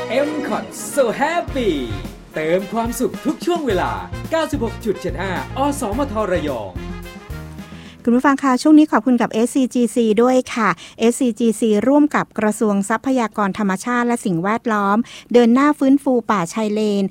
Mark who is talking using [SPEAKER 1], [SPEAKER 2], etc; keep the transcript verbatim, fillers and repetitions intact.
[SPEAKER 1] เอ็ม คอท So Happy เติมความสุขทุกช่วงเวลา เก้าสิบหกจุดเจ็ดห้า อสมทระยอง
[SPEAKER 2] คุณผู้ฟังคะช่วงนี้ขอบคุณกับ เอส ซี จี ซี ด้วยค่ะ เอส ซี จี ซี ร่วมกับกระทรวงทรัพยากรธรรมชาติและสิ่งแวดล้อมเดินหน้าฟื้นฟูป่าชายเลน